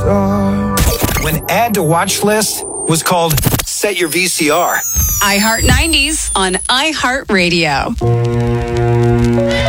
When Add to Watch List was called Set Your VCR. iHeart 90s on iHeartRadio.